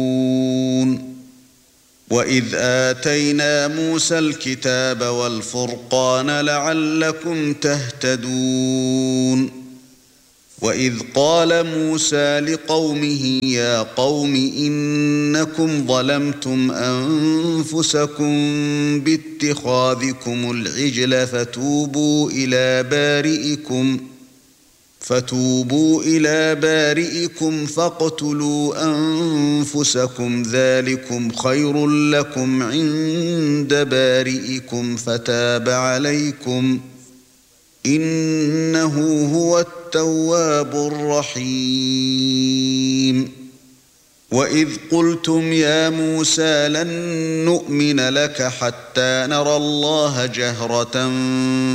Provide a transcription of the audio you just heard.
وَإِذْ آتَيْنَا مُوسَى الْكِتَابَ وَالْفُرْقَانَ لَعَلَّكُمْ تَهْتَدُونَ وَإِذْ قَالَ مُوسَى لِقَوْمِهِ يَا قَوْمِ إِنَّكُمْ ظَلَمْتُمْ أَنفُسَكُمْ بِاتِّخَاذِكُمُ الْعِجْلَ فتوبوا إلى بارئكم فاقتلوا أنفسكم ذلكم خير لكم عند بارئكم فتاب عليكم إنه هو التواب الرحيم وَإِذْ قُلْتُمْ يَا مُوسَى لَن نُّؤْمِنَ لَكَ حَتَّى نَرَى اللَّهَ جَهْرَةً